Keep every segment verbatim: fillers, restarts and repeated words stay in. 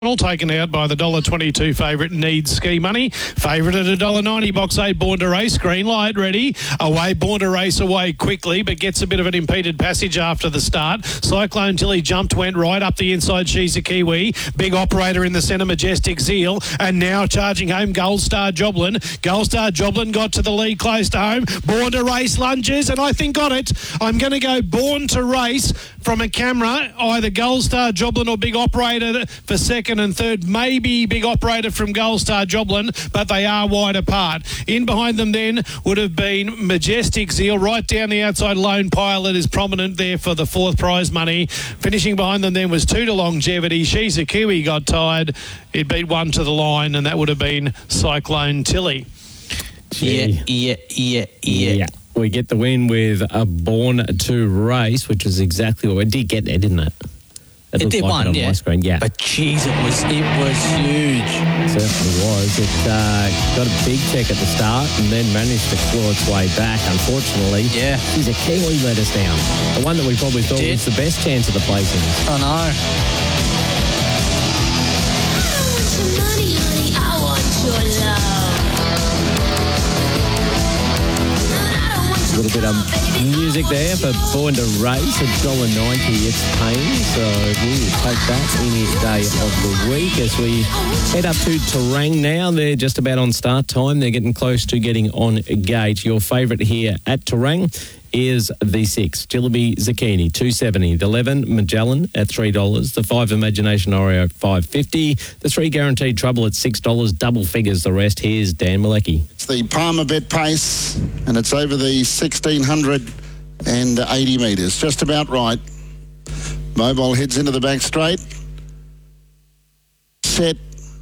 All taken out by the one dollar twenty-two favourite Needs Ski Money. Favourite at one dollar ninety, box eight, Born to Race. Green light ready. Away, Born to Race away quickly, but gets a bit of an impeded passage after the start. Cyclone till he jumped, went right up the inside. She's a Kiwi. Big operator in the centre, Majestic Zeal. And now charging home, Gold Star Joblin. Gold Star Joblin got to the lead close to home. Born to Race lunges, and I think got it. I'm going to go Born to Race from a camera. Either Gold Star Joblin or Big Operator for second and third, maybe Big Operator from Gold Star Joblin, but they are wide apart. In behind them then would have been Majestic Zeal. Right down the outside, Lone Pilot is prominent there for the fourth prize money. Finishing behind them then was Two to Longevity. She's a Kiwi, got tired. It beat one to the line, and that would have been Cyclone Tilly. Yeah, yeah, yeah, yeah. Yeah. We get the win with a Born to Race, which is exactly what we did get there, didn't it? It, it did like one, it on yeah. my screen, yeah. But geez, it was it was huge. It certainly was. It uh, got a big check at the start and then managed to claw its way back. Unfortunately, yeah, she's a Kiwi let us down. The one that we probably thought was the best chance of the placings. I know. A little bit of music there for Born to Race, one dollar ninety it's paying, so we will take that any day of the week as we head up to Terang now. They're just about on start time. They're getting close to getting on gate. Your favourite here at Terang is the six, Jillaby Zucchini, two seventy. The eleven, Magellan at three dollars. The five, Imagination Oreo, five fifty. The three, Guaranteed Trouble at six dollars. Double figures the rest. Here's Dan Malecki. It's the Palmer Bet Pace, and it's over the sixteen eighty metres. Just about right. Mobile heads into the back straight. Set,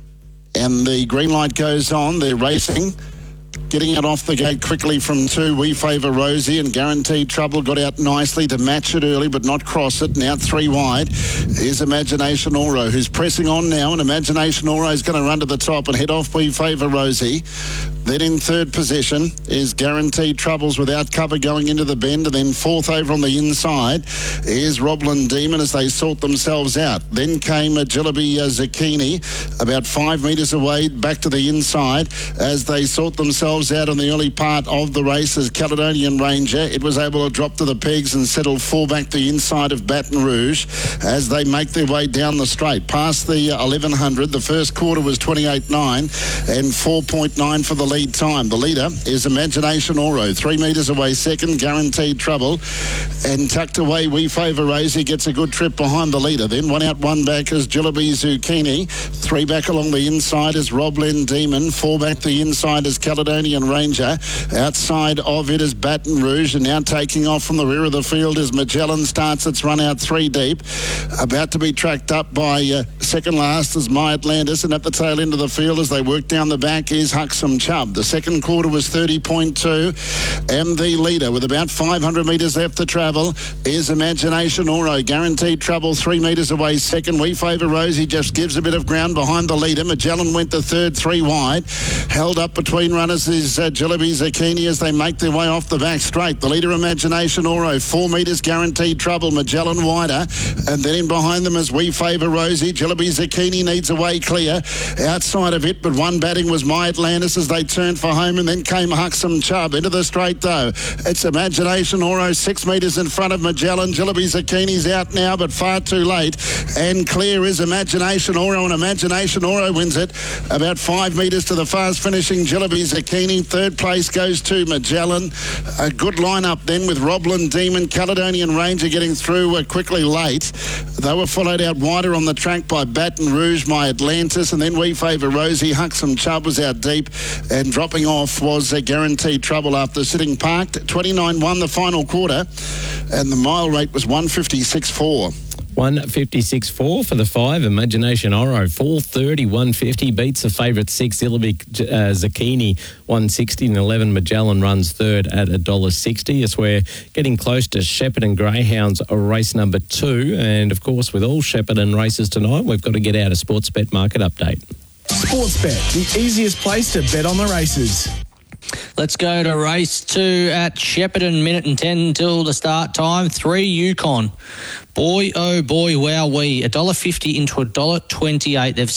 and the green light goes on. They're racing. Getting it off the gate quickly from two, We Favour Rosie, and Guaranteed Trouble got out nicely to match it early but not cross it. Now three wide is Imagination Oro, who's pressing on now, and Imagination Oro is going to run to the top and head off We Favour Rosie. Then in third position is Guaranteed Troubles without cover going into the bend, and then fourth over on the inside is Roblin Demon as they sort themselves out. Then came a Jillaby uh, Zucchini about five metres away back to the inside as they sort themselves out on the early part of the race as Caledonian Ranger. It was able to drop to the pegs and settle full back the inside of Baton Rouge as they make their way down the straight. Past the eleven hundred, the first quarter was twenty-eight nine and four point nine for the lead time. The leader is Imagination Oro, three metres away second, Guaranteed Trouble, and tucked away We Favour Rosie gets a good trip behind the leader. Then one out, one back is Jillaby Zucchini, three back along the inside is Roblin Demon, four back the inside is Caledonian Ranger. Outside of it is Baton Rouge, and now taking off from the rear of the field is Magellan. Starts its run out three deep, about to be tracked up by uh, second last is My Atlantis, and at the tail end of the field as they work down the back is Huxham Chubb. The second quarter was thirty point two, and the leader with about five hundred metres left to travel is Imagination Oro. Guaranteed Trouble three metres away second. We Favour Rosie just gives a bit of ground behind the leader. Magellan went to third, three wide. Held up between runners is uh, Jillaby Zucchini as they make their way off the back straight. The leader, Imagination Oro, four metres Guaranteed Trouble. Magellan wider, and then in behind them is We Favour Rosie. Jillaby Zucchini needs a way clear outside of it, but one batting was My Atlantis as they turned for home, and then came Huxham Chubb into the straight though. It's Imagination Oro six metres in front of Magellan. Jillaby Zucchini's out now, but far too late, and clear is Imagination Oro, and Imagination Oro wins it about five metres to the fast finishing Jillaby Zucchini. Third place goes to Magellan. A good lineup then with Roblin Demon, Caledonian Ranger getting through uh, quickly late. They were followed out wider on the track by Baton Rouge, My Atlantis, and then We Favour Rosie. Huxham Chubb was out deep, and dropping off was a Guaranteed Trouble after sitting parked. twenty-nine one the final quarter, and the mile rate was one fifty-six four. one fifty-six four for the five, Imagination Oro, four thirty, one fifty, beats the favourite six, Jillaby uh, Zucchini, one sixty, and eleven, Magellan runs third at one dollar sixty as we're getting close to Shepparton Greyhounds race number two. And, of course, with all Shepparton races tonight, we've got to get out a Sportsbet market update. Sportsbet, the easiest place to bet on the races. Let's go to race two at Shepparton, minute and ten till the start time. Three Yukon. Boy, oh boy, wow, we. one dollar fifty into one dollar twenty-eight. They've